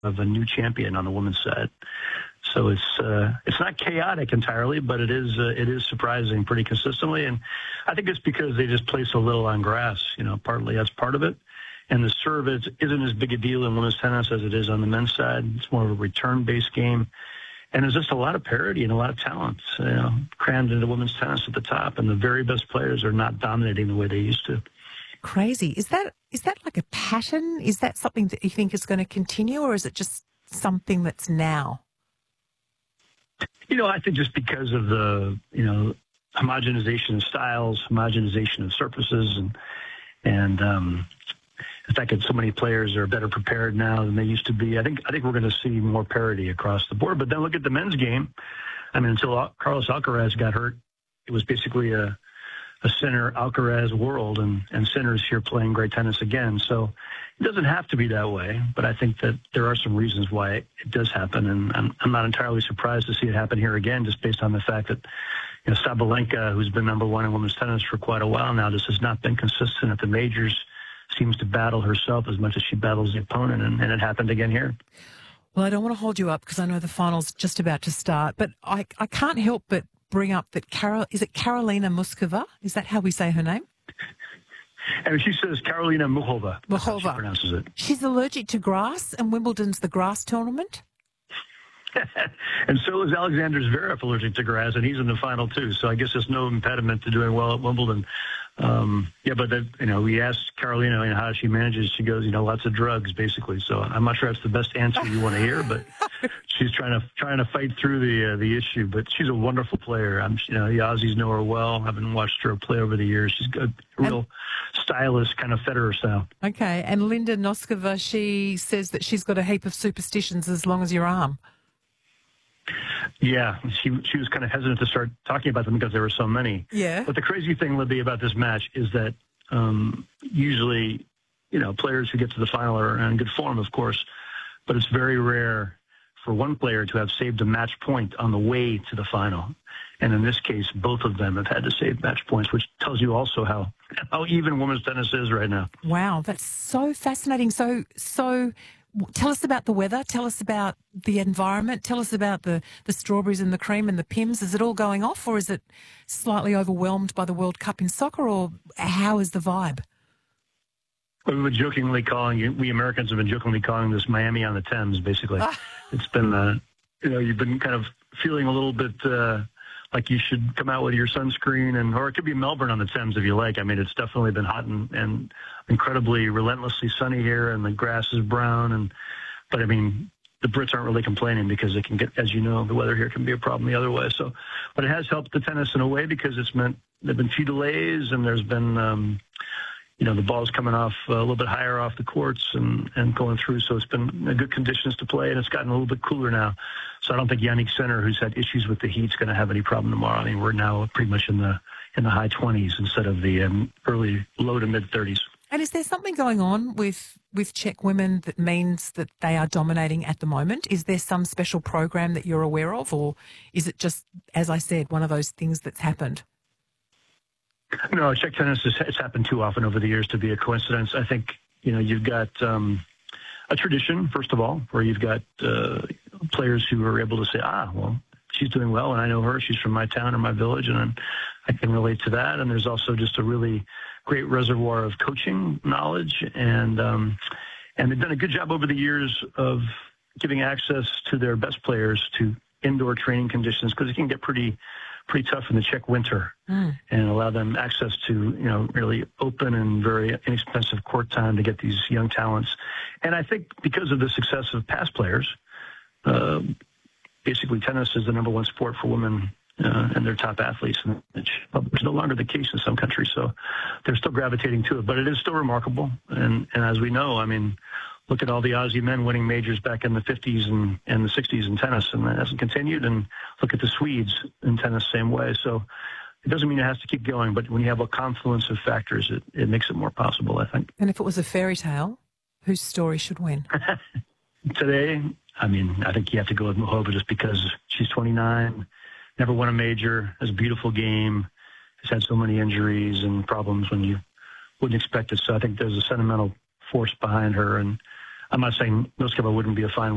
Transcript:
of a new champion on the women's side. So it's not chaotic entirely, but it is surprising pretty consistently. And I think it's because they just play so little on grass. Partly that's part of it. And the serve isn't as big a deal in women's tennis as it is on the men's side. It's more of a return-based game. And there's just a lot of parity and a lot of talent crammed into women's tennis at the top. And the very best players are not dominating the way they used to. Crazy. Is that like a pattern? Is that something that you think is going to continue, or is it just something that's now? I think just because of the, homogenization of styles, homogenization of surfaces, and the fact that so many players are better prepared now than they used to be. I think we're going to see more parity across the board. But then look at the men's game. Until Carlos Alcaraz got hurt, it was basically a Sinner Alcaraz world, and Sinner's here playing great tennis again. So it doesn't have to be that way, but I think that there are some reasons why it does happen, and I'm not entirely surprised to see it happen here again, just based on the fact that Sabalenka, who's been number one in women's tennis for quite a while now, just has not been consistent at the majors, seems to battle herself as much as she battles the opponent, and it happened again here. Well, I don't want to hold you up because I know the final's just about to start, but I can't help but bring up that is it Karolina Muskova? Is that how we say her name? And she says Karolina Muchova. That's how she pronounces it. She's allergic to grass, and Wimbledon's the grass tournament. And so is Alexander Zverev allergic to grass, and he's in the final too. So I guess there's no impediment to doing well at Wimbledon. We asked Karolina how she manages. She goes, lots of drugs, basically. So I'm not sure that's the best answer you want to hear, but she's trying to fight through the issue. But she's a wonderful player. The Aussies know her well. I've been watched her play over the years. She's a real stylist, kind of Federer style. Okay, and Linda Noskova, she says that she's got a heap of superstitions as long as your arm. Yeah, she was kind of hesitant to start talking about them because there were so many. Yeah. But the crazy thing, Libby, about this match is that usually, players who get to the final are in good form, of course, but it's very rare for one player to have saved a match point on the way to the final. And in this case, both of them have had to save match points, which tells you also how even women's tennis is right now. Wow, that's so fascinating. So tell us about the weather. Tell us about the environment. Tell us about the strawberries and the cream and the Pimm's. Is it all going off, or is it slightly overwhelmed by the World Cup in soccer, or how is the vibe? We Americans have been jokingly calling this Miami on the Thames, basically. It's been, you've been kind of feeling a little bit like you should come out with your sunscreen, or it could be Melbourne on the Thames if you like. It's definitely been hot and incredibly relentlessly sunny here, and the grass is brown. But the Brits aren't really complaining because it can get, as you know, the weather here can be a problem the other way. So, but it has helped the tennis in a way because it's meant there've been few delays, and there's been, the ball's coming off a little bit higher off the courts and going through. So it's been good conditions to play, and it's gotten a little bit cooler now. So I don't think Yannick Sinner, who's had issues with the heat, is going to have any problem tomorrow. We're now pretty much in the high 20s instead of the early low to mid 30s. And is there something going on with Czech women that means that they are dominating at the moment? Is there some special program that you're aware of, or is it just, as I said, one of those things that's happened? No, Czech tennis it's happened too often over the years to be a coincidence. I think, you've got a tradition, first of all, where you've got players who are able to say, well, she's doing well, and I know her. She's from my town or my village, and I can relate to that. And there's also just a really great reservoir of coaching knowledge, and they've done a good job over the years of giving access to their best players to indoor training conditions, because it can get pretty tough in the Czech winter, and allow them access to, really open and very inexpensive court time to get these young talents. And I think because of the success of past players, basically tennis is the number one sport for women and their top athletes, and it's no longer the case in some countries. So they're still gravitating to it, but it is still remarkable. And as we know, look at all the Aussie men winning majors back in the 50s and the 60s in tennis, and that hasn't continued. And look at the Swedes in tennis, same way. So it doesn't mean it has to keep going, but when you have a confluence of factors, it makes it more possible, I think. And if it was a fairy tale, whose story should win? Today, I think you have to go with Muchova just because she's 29, never won a major, has a beautiful game, has had so many injuries and problems when you wouldn't expect it. So I think there's a sentimental force behind her, and I'm not saying Muskova wouldn't be a fine